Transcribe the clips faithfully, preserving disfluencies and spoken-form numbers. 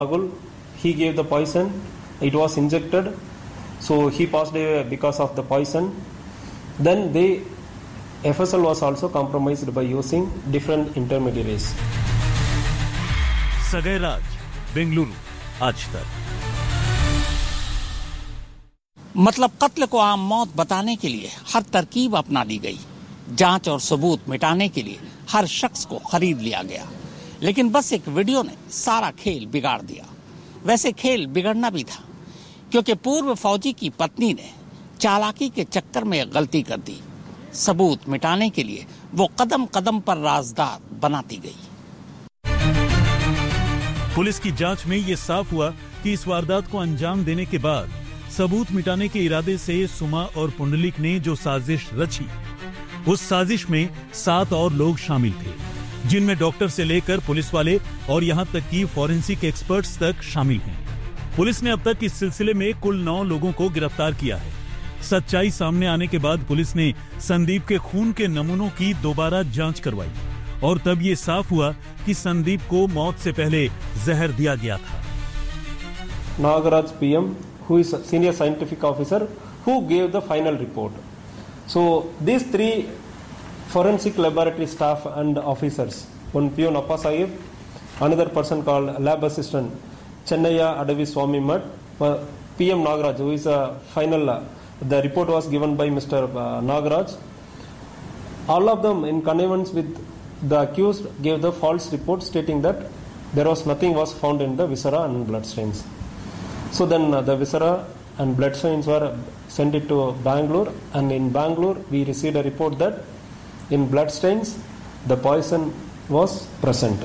He gave the poison. It was injected, so he passed away because of the poison. Then they F S L was also compromised by using different intermediaries. सगै राज, बेंगलुरु, आज तक। मतलब कत्ल को आम मौत बताने के लिए हर तरकीब अपना ली गई, जांच और सबूत मिटाने के लिए हर शख्स को खरीद लिया गया, लेकिन बस एक वीडियो ने सारा खेल बिगाड़ दिया। वैसे खेल बिगड़ना भी था, क्योंकि पूर्व फौजी की पत्नी ने चालाकी के चक्कर में एक गलती कर दी। सबूत मिटाने के लिए वो कदम कदम पर राजदार बनाती गई। पुलिस की जांच में ये साफ हुआ कि इस वारदात को अंजाम देने के बाद सबूत मिटाने के इरादे से सुमा और पुंडलिक ने जो साजिश रची, उस साजिश में सात और लोग शामिल थे, जिनमें डॉक्टर से लेकर पुलिस वाले और यहां तक कि फॉरेंसिक एक्सपर्ट्स तक शामिल हैं। पुलिस ने अब तक इस सिलसिले में कुल नौ लोगों को गिरफ्तार किया है। सच्चाई सामने आने के बाद पुलिस ने संदीप के खून के नमूनों की दोबारा जांच करवाई और तब ये साफ हुआ कि संदीप को मौत से पहले जहर दिया गया था। Nagaraj P M, who is a senior scientific officer, who gave the final report. So these three forensic laboratory staff and officers, one P O Nappa Sahib, another person called lab assistant Chennaya Adavi Swami Mat, P M Nagaraj, who is a final, uh, the report was given by Mister Uh, Nagaraj. All of them in connivance with the accused gave the false report stating that there was nothing was found in the viscera and blood stains. So then uh, the viscera and blood stains were sent it to Bangalore, and in Bangalore we received a report that in blood stains the poison was present.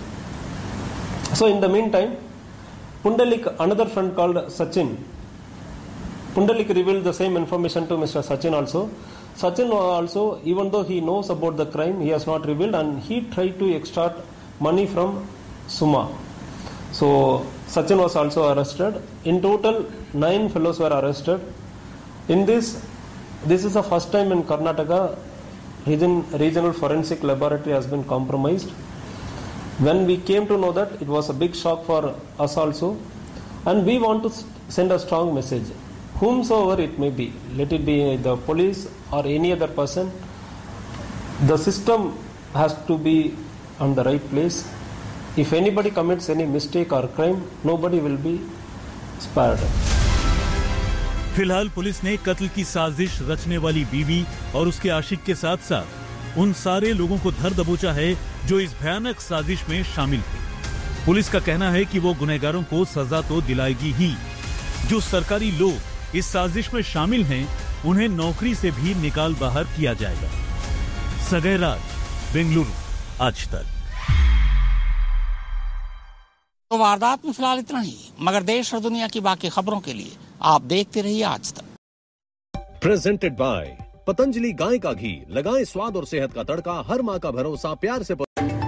So in the meantime, Pundalik, another friend called Sachin, Pundalik revealed the same information to Mister Sachin also. Sachin also, even though he knows about the crime, he has not revealed, and he tried to extort money from Suma. So Sachin was also arrested. In total, nine fellows were arrested. In this, this is the first time in Karnataka region, regional forensic laboratory has been compromised. When we came to know that, it was a big shock for us also, and we want to send a strong message. Whomsoever it may be, let it be the police or any other person, the system has to be on the right place. If anybody commits any mistake or crime, nobody will be spared. फिलहाल police ने कत्ल की साजिश रचने वाली बीवी और उसके आशिक के साथ साथ उन सारे लोगों को धर दबोचा है जो इस भयानक साजिश में शामिल थे। पुलिस का कहना है कि वो गुनहगारों को सजा तो दिलाएगी ही, जो सरकारी लोग इस साजिश में शामिल हैं उन्हें नौकरी से भी निकाल बाहर किया जाएगा। सगै राज, बेंगलुरु, आज तक। तो वारदात में फिलहाल इतना ही, मगर देश और दुनिया की बाकी खबरों के लिए आप देखते रहिए आज तक। प्रेजेंटेड बाय पतंजलि गाय का घी, लगाएं स्वाद और सेहत का तड़का, हर मां का भरोसा, प्यार से।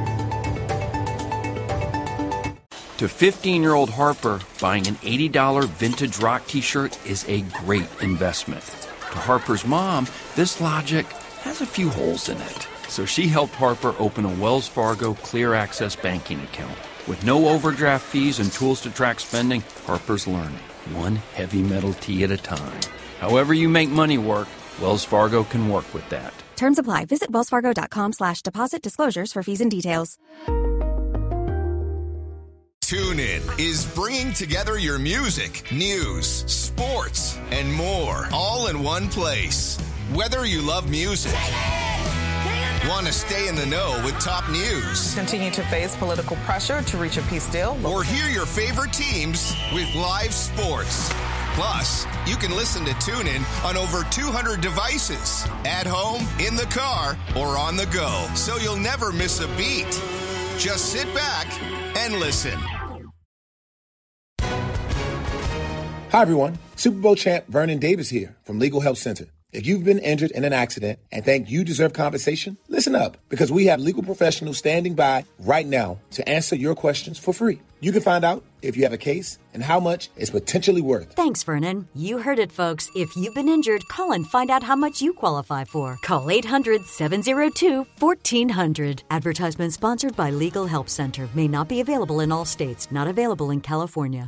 To fifteen-year-old Harper, buying an eighty dollars vintage rock t-shirt is a great investment. To Harper's mom, this logic has a few holes in it. So she helped Harper open a Wells Fargo Clear Access banking account. With no overdraft fees and tools to track spending, Harper's learning, one heavy metal tea at a time. However you make money work, Wells Fargo can work with that. Terms apply. Visit wellsfargo.com slash deposit disclosures for fees and details. TuneIn is bringing together your music, news, sports, and more, all in one place. Whether you love music, want to stay in the know with top news, continue to face political pressure to reach a peace deal, or hear your favorite teams with live sports. Plus, you can listen to TuneIn on over two hundred devices, at home, in the car, or on the go, so you'll never miss a beat. Just sit back and listen. Hi, everyone. Super Bowl champ Vernon Davis here from Legal Help Center. If you've been injured in an accident and think you deserve compensation, listen up, because we have legal professionals standing by right now to answer your questions for free. You can find out if you have a case and how much it's potentially worth. Thanks, Vernon. You heard it, folks. If you've been injured, call and find out how much you qualify for. Call eight hundred, seven oh two, fourteen hundred. Advertisement sponsored by Legal Help Center. May not be available in all states. Not available in California.